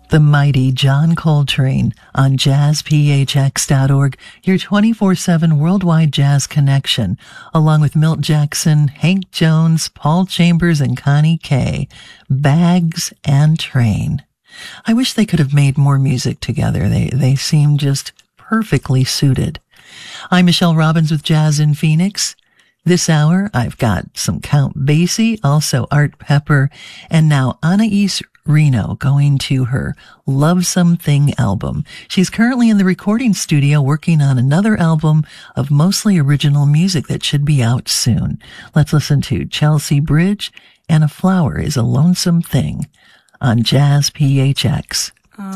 The mighty John Coltrane on jazzphx.org, your 24/7 worldwide jazz connection, along with Milt Jackson, Hank Jones, Paul Chambers, and Connie Kay. Bags and Train. I wish they could have made more music together. They seem just perfectly suited. I'm Michelle Robbins with Jazz in Phoenix. This hour, I've got some Count Basie, also Art Pepper, and now Anais Reno going to her Love Something album. She's currently in the recording studio working on another album of mostly original music that should be out soon. Let's listen to Chelsea Bridge and A Flower is a Lonesome Thing on Jazz PHX.